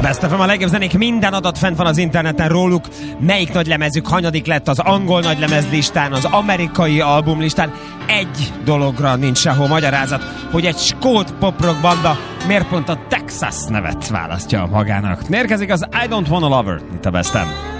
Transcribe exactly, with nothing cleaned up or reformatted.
Best ef em, a legjobb zenék, minden adat fent van az interneten róluk. Melyik nagy lemezük hanyadik lett az angol nagy lemezlistán, az amerikai albumlistán. Egy dologra nincs sehol magyarázat, hogy egy skót pop-rock banda miért pont a Texas nevet választja magának. Érkezik az I Don't Wanna Love Her itt a Best ef em.